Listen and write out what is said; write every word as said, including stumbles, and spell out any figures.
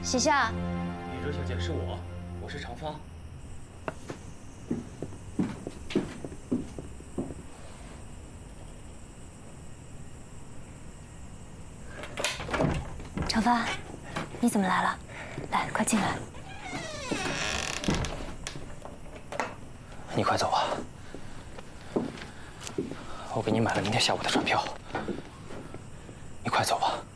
喜夏， 宇宙小姐是我，我是长发。 长发，你怎么来了？来，快进来。 你快走吧，我给你买了明天下午的船票。你快走吧。